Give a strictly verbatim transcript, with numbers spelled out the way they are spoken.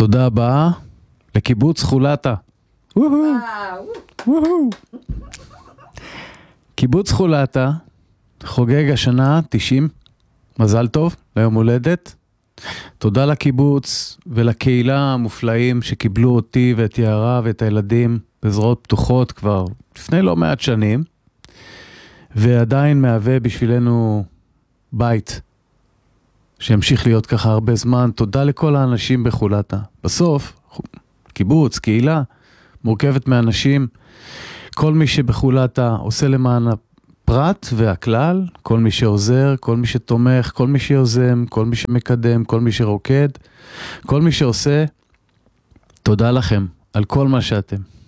תודה הבאה לקיבוץ חולתה. וואו. וואו. קיבוץ חולתה חוגג השנה תשעים. מזל טוב, ליום הולדת. תודה לקיבוץ ולקהילה המופלאים שקיבלו אותי ואת יערה ואת הילדים בזרועות פתוחות כבר לפני לא מעט שנים, ועדיין מהווה בשבילנו בית שימשיך להיות ככה הרבה זמן. תודה לכל האנשים בחולתה. בסוף, קיבוץ, קהילה, מורכבת מאנשים. כל מי שבחולתה עושה למען הפרט והכלל, כל מי שעוזר, כל מי שתומך, כל מי שיוזם, כל מי שמקדם, כל מי שרוקד, כל מי שעושה. תודה לכם על כל מה שאתם.